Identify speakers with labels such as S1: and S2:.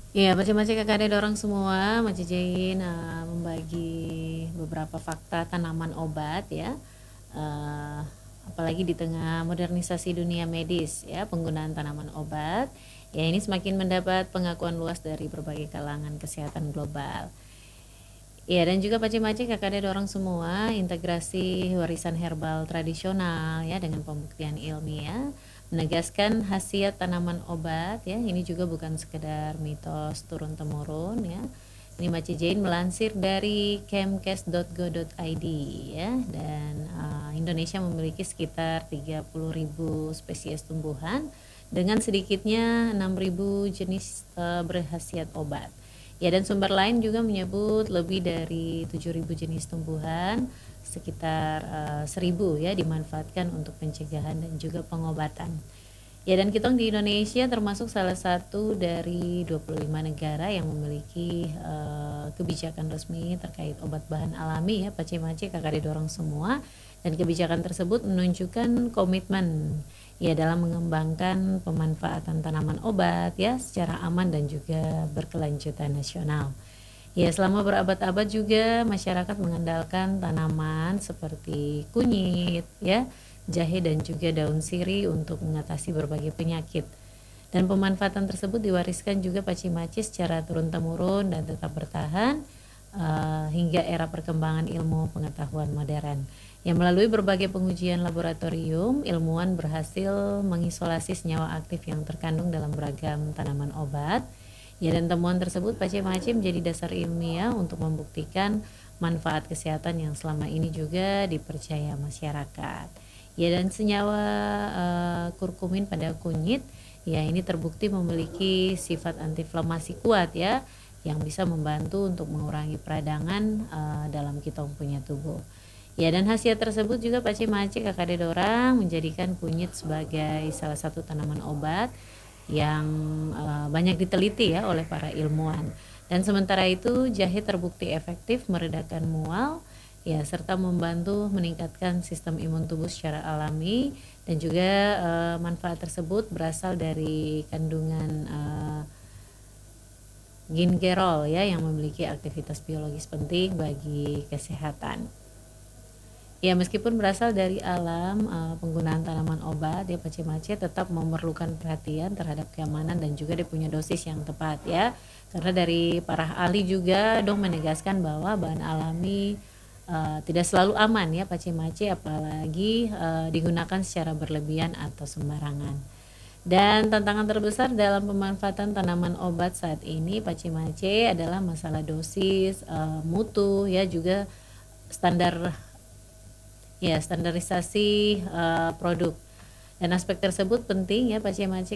S1: Iya, macam-macam kakak ada dorong semua, Mas Jain membagi beberapa fakta tanaman obat ya. Eh, Apalagi di tengah modernisasi dunia medis ya, penggunaan tanaman obat ya ini semakin mendapat pengakuan luas dari berbagai kalangan kesehatan global. Iya, dan juga paci-maci kakak ada dorong semua integrasi warisan herbal tradisional ya dengan pembuktian ilmiah menegaskan khasiat tanaman obat ya. Ini juga bukan sekedar mitos turun temurun ya. Ini Maci Jane melansir dari kemkes.go.id ya, dan Indonesia memiliki sekitar 30.000 spesies tumbuhan dengan sedikitnya 6.000 jenis berkhasiat obat. Ya, dan sumber lain juga menyebut lebih dari 7.000 jenis tumbuhan, sekitar 1.000 ya dimanfaatkan untuk pencegahan dan juga pengobatan. Ya, dan kita di Indonesia termasuk salah satu dari 25 negara yang memiliki kebijakan resmi terkait obat bahan alami ya, pace-mace kakak didorong semua. Dan kebijakan tersebut menunjukkan komitmen ya dalam mengembangkan pemanfaatan tanaman obat ya secara aman dan juga berkelanjutan nasional. Ya, selama berabad-abad juga masyarakat mengandalkan tanaman seperti kunyit, ya, jahe dan juga daun sirih untuk mengatasi berbagai penyakit. Dan pemanfaatan tersebut diwariskan juga Paci-Maci secara turun-temurun dan tetap bertahan hingga era perkembangan ilmu pengetahuan modern. Yang melalui berbagai pengujian laboratorium, ilmuwan berhasil mengisolasi senyawa aktif yang terkandung dalam beragam tanaman obat. Ya, dan temuan tersebut Paci-Maci menjadi dasar ilmiah untuk membuktikan manfaat kesehatan yang selama ini juga dipercaya masyarakat. Ya, dan senyawa kurkumin pada kunyit ya ini terbukti memiliki sifat antiinflamasi kuat ya yang bisa membantu untuk mengurangi peradangan dalam kitong punya tubuh. Ya, dan khasiat tersebut juga Paci-Maci kakade dorang menjadikan kunyit sebagai salah satu tanaman obat yang banyak diteliti ya oleh para ilmuwan. Dan sementara itu jahe terbukti efektif meredakan mual ya serta membantu meningkatkan sistem imun tubuh secara alami, dan juga manfaat tersebut berasal dari kandungan gingerol ya yang memiliki aktivitas biologis penting bagi kesehatan. Ya, meskipun berasal dari alam, penggunaan tanaman obat ya Paci-Maci tetap memerlukan perhatian terhadap keamanan dan juga dia punya dosis yang tepat ya. Karena dari para ahli juga dong menegaskan bahwa bahan alami tidak selalu aman ya Paci-Maci, apalagi digunakan secara berlebihan atau sembarangan. Dan tantangan terbesar dalam pemanfaatan tanaman obat saat ini Paci-Maci adalah masalah dosis, mutu ya juga standar ya standarisasi produk. Dan aspek tersebut penting ya Paci-Maci